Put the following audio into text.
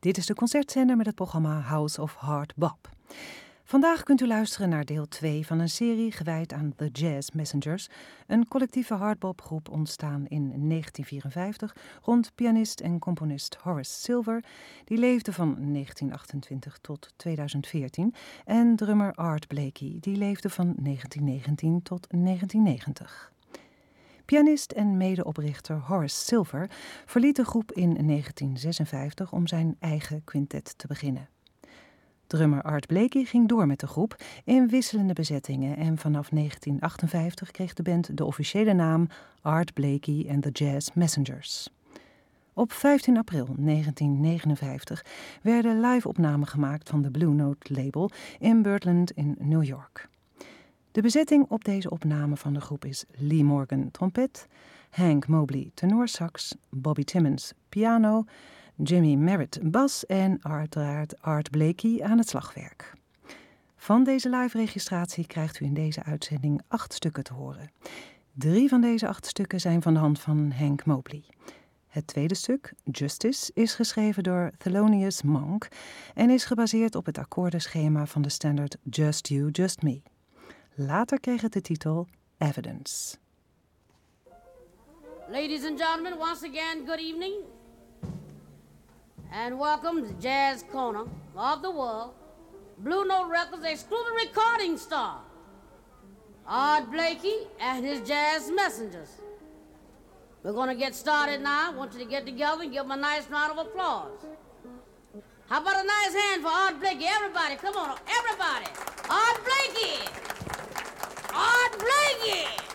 Dit is de concertzender met het programma House of Hard Bop. Vandaag kunt u luisteren naar deel 2 van een serie gewijd aan The Jazz Messengers, een collectieve hardbopgroep ontstaan in 1954 rond pianist en componist Horace Silver, die leefde van 1928 tot 2014, en drummer Art Blakey, die leefde van 1919 tot 1990. Pianist en medeoprichter Horace Silver verliet de groep in 1956 om zijn eigen quintet te beginnen. Drummer Art Blakey ging door met de groep in wisselende bezettingen en vanaf 1958 kreeg de band de officiële naam Art Blakey and the Jazz Messengers. Op 15 april 1959 werden live-opnamen gemaakt van de Blue Note label in Birdland in New York. De bezetting op deze opname van de groep is Lee Morgan trompet, Hank Mobley tenorsax, Bobby Timmons piano, Jimmy Merritt bas en uiteraard Art Blakey aan het slagwerk. Van deze live-registratie krijgt u in deze uitzending 8 stukken te horen. 3 van deze 8 stukken zijn van de hand van Hank Mobley. Het tweede stuk, Justice, is geschreven door Thelonious Monk en is gebaseerd op het akkoordenschema van de standaard Just You, Just Me. Later kreeg het de titel Evidence. Ladies and gentlemen, once again, good evening. And welcome to Jazz Corner of the World, Blue Note Records exclusive recording star, Art Blakey and his Jazz Messengers. We're going to get started now. I want you to get together and give them a nice round of applause. How about a nice hand for Art Blakey? Everybody, come on, everybody. Art Blakey! Art Blakey!